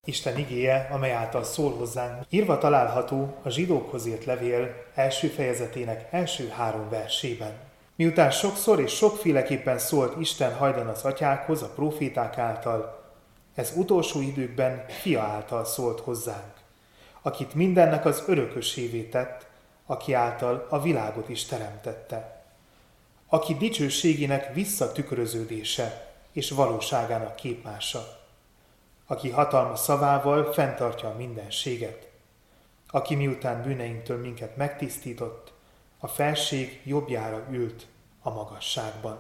Isten igéje, amely által szól hozzánk, írva található a Zsidókhoz írt levél első fejezetének első 3 versében. Miután sokszor és sokféleképpen szólt Isten hajdan az atyákhoz a próféták által, ez utolsó időkben fia által szólt hozzánk, akit mindennek az örökösévé tett, aki által a világot is teremtette, aki dicsőségének visszatükröződése és valóságának képmása, aki hatalma szavával fenntartja a mindenséget, aki miután bűneinktől minket megtisztított, a felség jobbjára ült a magasságban.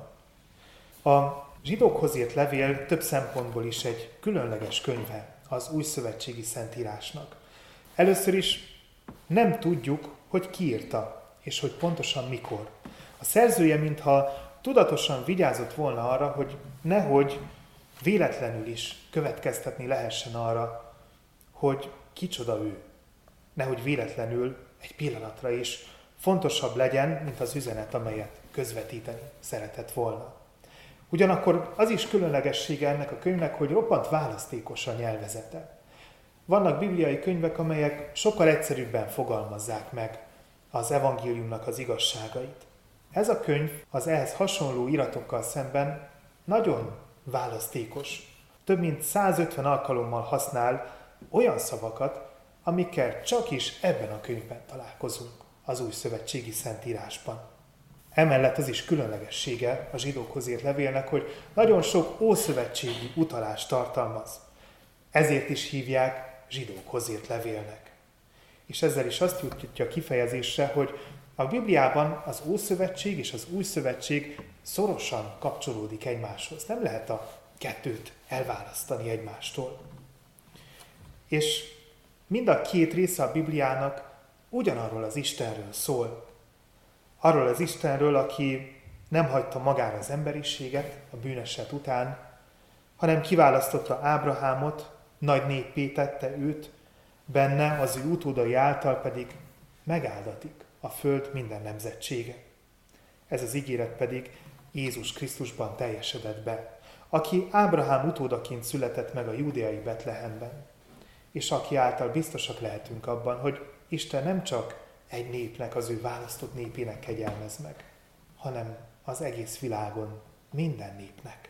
A Zsidókhoz írt levél több szempontból is egy különleges könyve az újszövetségi szentírásnak. Először is nem tudjuk, hogy ki írta, és hogy pontosan mikor. A szerzője mintha tudatosan vigyázott volna arra, hogy nehogy véletlenül is következtetni lehessen arra, hogy kicsoda ő. Nehogy véletlenül egy pillanatra is fontosabb legyen, mint az üzenet, amelyet közvetíteni szeretett volna. Ugyanakkor az is különlegessége ennek a könyvnek, hogy roppant választékos a nyelvezete. Vannak bibliai könyvek, amelyek sokkal egyszerűbben fogalmazzák meg az evangéliumnak az igazságait. Ez a könyv az ehhez hasonló iratokkal szemben nagyon választékos. Több mint 150 alkalommal használ olyan szavakat, amikkel csak is ebben a könyvben találkozunk az újszövetségi szentírásban. Emellett az is különlegessége a Zsidókhoz írt levélnek, hogy nagyon sok ószövetségi utalást tartalmaz. Ezért is hívják Zsidókhoz írt levélnek. És ezzel is azt jutja kifejezésre, hogy a Bibliában az Ószövetség és az Újszövetség szorosan kapcsolódik egymáshoz. Nem lehet a kettőt elválasztani egymástól. És mind a két része a Bibliának ugyanarról az Istenről szól. Arról az Istenről, aki nem hagyta magára az emberiséget a bűneset után, hanem kiválasztotta Ábrahámot, nagy néppé tette őt, benne az ő utódai által pedig megáldatik a föld minden nemzetsége. Ez az ígéret pedig Jézus Krisztusban teljesedett be, aki Ábrahám utódaként született meg a júdeai Betlehemben, és aki által biztosak lehetünk abban, hogy Isten nem csak egy népnek, az ő választott népének kegyelmez meg, hanem az egész világon minden népnek.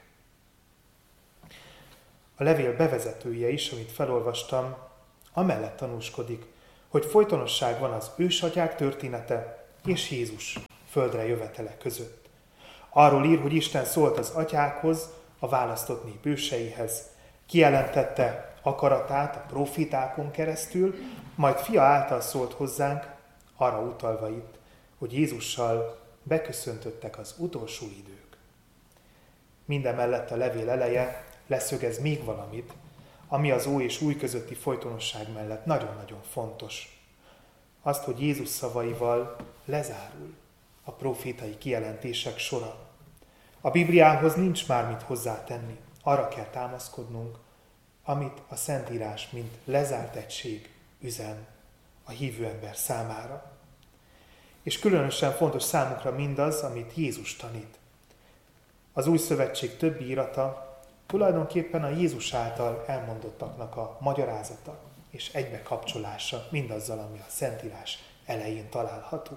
A levél bevezetője is, amit felolvastam, amellett tanúskodik, hogy folytonosság van az ősatyák története és Jézus földre jövetele között. Arról ír, hogy Isten szólt az atyákhoz, a választott nép őseihez, kijelentette akaratát a profétákon keresztül, majd fia által szólt hozzánk, arra utalva itt, hogy Jézussal beköszöntöttek az utolsó idők. Mindemellett a levél eleje leszögez még valamit, ami az Ó és Új közötti folytonosság mellett nagyon-nagyon fontos. Azt, hogy Jézus szavaival lezárul a profétai kijelentések sora. A Bibliához nincs már mit hozzátenni, arra kell támaszkodnunk, amit a Szentírás, mint lezárt egység üzen a hívő ember számára. És különösen fontos számukra mindaz, amit Jézus tanít. Az Új Szövetség többi írata tulajdonképpen a Jézus által elmondottaknak a magyarázata és egybekapcsolása mindazzal, ami a Szentírás elején található.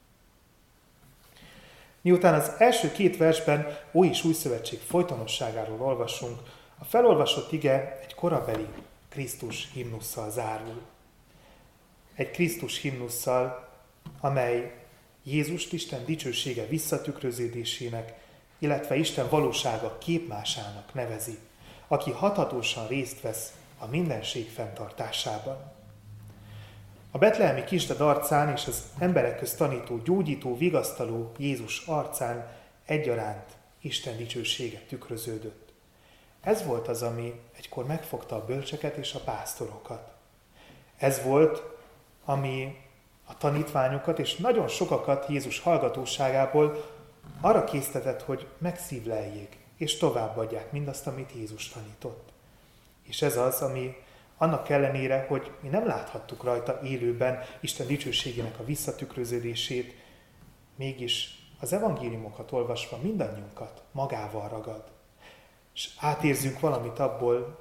Miután az első 2 versben Ó és Új Szövetség folytonosságáról olvasunk, a felolvasott ige egy korabeli Krisztus himnusszal zárul. Egy Krisztus himnusszal, amely Jézust Isten dicsősége visszatükröződésének, illetve Isten valósága képmásának nevezi, aki hathatósan részt vesz a mindenség fenntartásában. A betlehemi kisded arcán és az emberek közt tanító, gyógyító, vigasztaló Jézus arcán egyaránt Isten dicsősége tükröződött. Ez volt az, ami egykor megfogta a bölcseket és a pásztorokat. Ez volt, ami a tanítványokat és nagyon sokakat Jézus hallgatóságából arra késztetett, hogy megszívleljék és továbbadják mindazt, amit Jézus tanított. És ez az, ami annak ellenére, hogy mi nem láthattuk rajta élőben Isten dicsőségének a visszatükröződését, mégis az evangéliumokat olvasva mindannyiunkat magával ragad. És átérzünk valamit abból,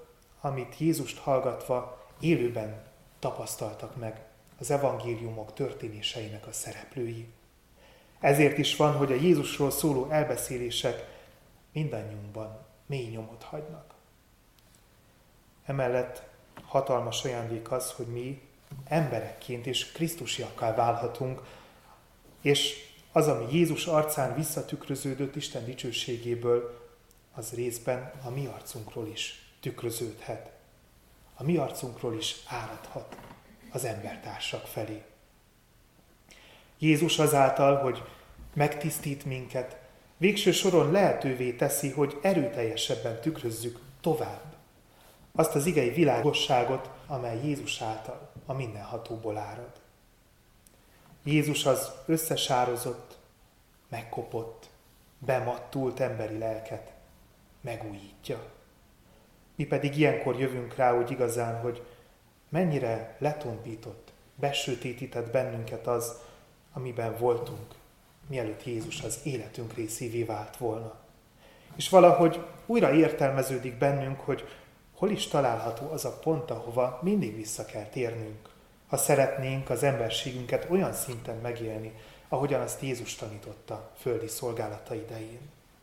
amit Jézust hallgatva élőben tapasztaltak meg az evangéliumok történéseinek a szereplői. Ezért is van, hogy a Jézusról szóló elbeszélések mindannyiunkban mély nyomot hagynak. Emellett hatalmas ajándék az, hogy mi emberekként és krisztusiakká válhatunk, és az, ami Jézus arcán visszatükröződött Isten dicsőségéből, az részben a mi arcunkról is tükröződhet. A mi arcunkról is áradhat az embertársak felé. Jézus azáltal, hogy megtisztít minket, végső soron lehetővé teszi, hogy erőteljesebben tükrözzük tovább azt az igei világosságot, amely Jézus által a mindenhatóból árad. Jézus az összesározott, megkopott, bemattult emberi lelket megújítja. Mi pedig ilyenkor jövünk rá úgy igazán, hogy mennyire letompított, besötétített bennünket az, amiben voltunk, mielőtt Jézus az életünk részévé vált volna. És valahogy újra értelmeződik bennünk, hogy hol is található az a pont, ahova mindig vissza kell térnünk, ha szeretnénk az emberségünket olyan szinten megélni, ahogyan azt Jézus tanította földi szolgálata idején.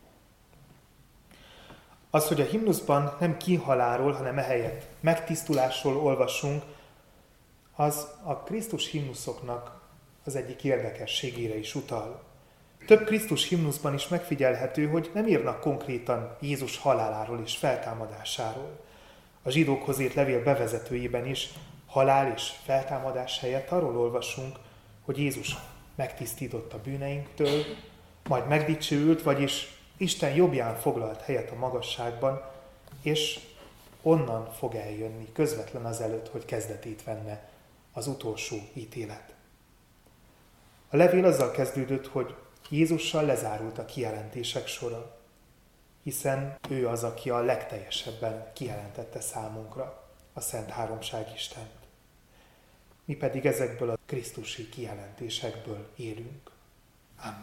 Az, hogy a himnuszban nem kínhalálról, hanem ehelyett megtisztulásról olvasunk, az a Krisztus himnuszoknak az egyik érdekességére is utal. Több Krisztus himnuszban is megfigyelhető, hogy nem írnak konkrétan Jézus haláláról és feltámadásáról. A zsidókhoz írt levél bevezetőjében is halál és feltámadás helyett arról olvasunk, hogy Jézus megtisztított a bűneinktől, majd megdicsőült, vagyis Isten jobbján foglalt helyet a magasságban, és onnan fog eljönni közvetlen azelőtt, hogy kezdetét venne az utolsó ítélet. A levél azzal kezdődött, hogy Jézussal lezárult a kijelentések sora, hiszen ő az, aki a legteljesebben kijelentette számunkra a Szent Háromság Istent. Mi pedig ezekből a krisztusi kijelentésekből élünk.